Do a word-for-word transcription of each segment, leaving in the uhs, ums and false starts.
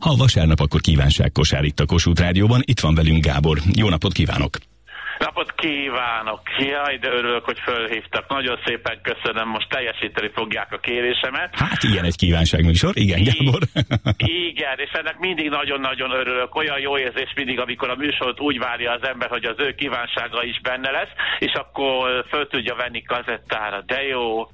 Ha vasárnap, akkor kívánságkosár itt a Kossuth Rádióban. Itt van velünk Gábor. Jó napot kívánok! Napot kívánok! Jaj, de örülök, hogy fölhívtak. Nagyon szépen köszönöm, most teljesíteni fogják a kérésemet. Hát ilyen egy kívánságműsor, igen, Gábor. Igen, és ennek mindig nagyon-nagyon örülök. Olyan jó érzés mindig, amikor a műsort úgy várja az ember, hogy az ő kívánsága is benne lesz, és akkor föl tudja venni kazettára. De jó!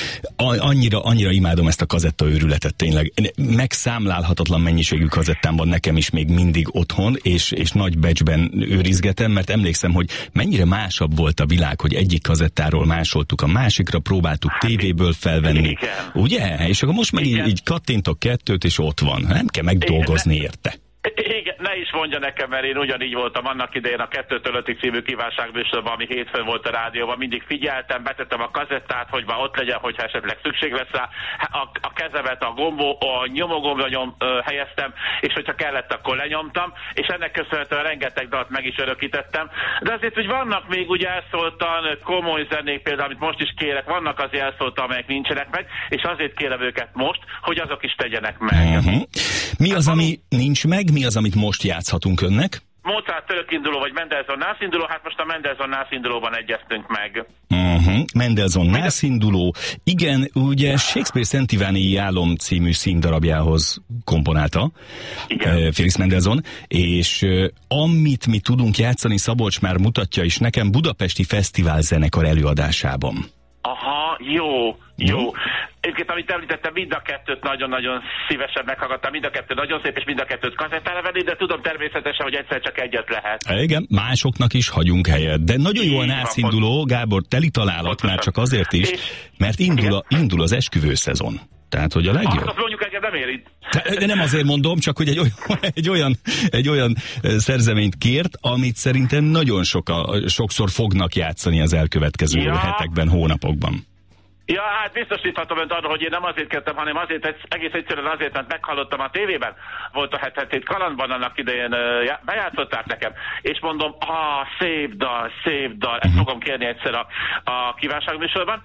Annyira, annyira imádom ezt a kazetta őrületet, tényleg. Megszámlálhatatlan mennyiségű kazettám van nekem is még mindig otthon, és, és nagy becsben őrizgetem, mert emlékszem, hogy mennyire másabb volt a világ, hogy egyik kazettáról másoltuk a másikra, próbáltuk tévéből felvenni. Igen. Ugye? És akkor most meg így, így kattintok kettőt, és ott van. Nem kell megdolgozni érte. Igen, ne is mondja nekem, mert én ugyanígy voltam annak idején a kettőtől ötig című kívánságműsorban, ami hétfőn volt a rádióban, mindig figyeltem, betettem a kazettát, hogy már ott legyen, hogyha esetleg szükség lesz rá, a, a kezemet a gombó, a nyomogombra nyom, ö, helyeztem, és hogyha kellett, akkor lenyomtam, és ennek köszönhetően rengeteg dalt meg is örökítettem. De azért, hogy vannak még ugye elszóltan komoly zenék, például, amit most is kérek, vannak azért elszóltan, amelyek nincsenek meg, és azért kérem őket most, hogy azok is tegyenek meg. Uh-huh. Mi az, ami nincs meg? Mi az, amit most játszhatunk önnek? Mozart törökinduló vagy Mendelssohn nászinduló, hát most a Mendelssohn nászindulóban egyeztünk meg. Uh-huh. Mendelssohn nászinduló. Igen, ugye Shakespeare Szent Iványi Álom című színdarabjához komponálta uh, Felix Mendelssohn, és uh, amit mi tudunk játszani, Szabolcs már mutatja is nekem Budapesti Fesztivál zenekar előadásában. Aha, jó, jó. Egyébként, amit említettem, mind a kettőt nagyon-nagyon szívesen meghallgattam, mind a kettő nagyon szép, és mind a kettőt kazettára venni, de tudom természetesen, hogy egyszer csak egyet lehet. Igen, másoknak is hagyunk helyet, de nagyon jó a nászinduló, Gábor, teli találat, már csak azért is, mert indul, a, indul az esküvő szezon. Tehát, hogy a legjobb. Azt mondjuk engem nem érint. De nem azért mondom, csak hogy egy olyan, egy olyan, egy olyan szerzeményt kért, amit szerintem nagyon soka, sokszor fognak játszani az elkövetkező ja. hetekben, hónapokban. Ja, hát biztosíthatom önt arra, hogy én nem azért kértem, hanem azért, egész egyszerűen azért, mert meghallottam a tévében. Volt a hetedik kalandban, annak idején bejátszották nekem, és mondom, ah, szép dal, szép dal, ezt fogom kérni egyszer a, a kívánságműsorban,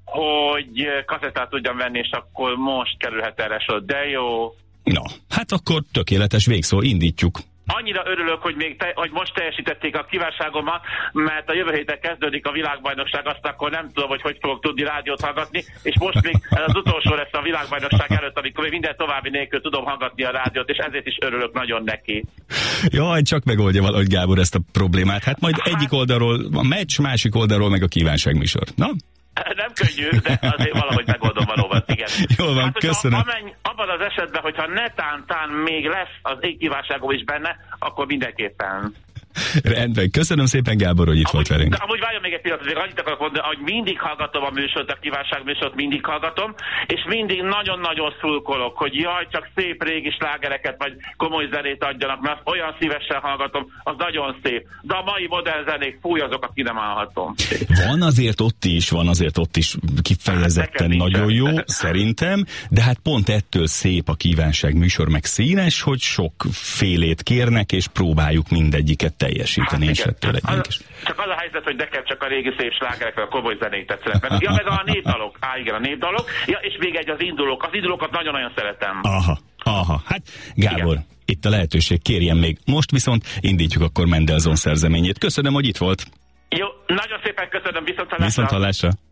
hogy kazettát tudjam venni, és akkor most kerülhet erre sor, de jó. Na, hát akkor tökéletes végszó, indítjuk. Annyira örülök, hogy még te, hogy most teljesítették a kívánságomat, mert a jövő héten kezdődik a világbajnokság, azt akkor nem tudom, hogy hogy fogok tudni rádiót hallgatni, és most még ez az utolsó lesz a világbajnokság előtt, amikor még minden további nélkül tudom hallgatni a rádiót, és ezért is örülök nagyon neki. Jaj, csak megoldja valahogy Gábor ezt a problémát. Hát majd hát, egyik oldalról a meccs, másik oldalról meg a kívánságműsor. Na? Nem könnyű, de azért valahogy megoldom valóban, igen. Jól van, hát, köszönöm. Amenny, abban az esetben, hogyha netán-tán még lesz az égkívánságom is benne, akkor mindenképpen. Rendben, köszönöm szépen, Gábor, hogy itt amúgy, volt velünk. Amúgy várjon még egy pillanatot, még annyit akarok mondani, hogy mindig hallgatom a műsort, a kívánságműsort, mindig hallgatom, és mindig nagyon-nagyon szurkolok, hogy jaj, csak szép régi slágereket, vagy komoly zenét adjanak, mert olyan szívesen hallgatom, az nagyon szép. De a mai modern zenék, fúj, azokat ki nem állhatom. Van azért ott is, van azért ott is kifejezetten hát, nagyon jó, szerintem, de hát pont ettől szép a kívánságműsor, meg színes, hogy sok félét kérnek, és próbáljuk mindegyiket teljesíteni, hát, és ettől legyünk is. Csak az a helyzet, hogy nekem csak a régi szép slágerekre, a komoly zenék tetszenek. Ja, meg a népdalok. Á, igen, a népdalok. Ja, és még egy az indulók. Az indulókat nagyon-nagyon szeretem. Aha, aha. Hát, Gábor, igen. Itt a lehetőség, kérjen még. Most viszont indítjuk akkor Mendelssohn szerzeményét. Köszönöm, hogy itt volt. Jó, nagyon szépen köszönöm, viszont hallásra. Viszont hallásra.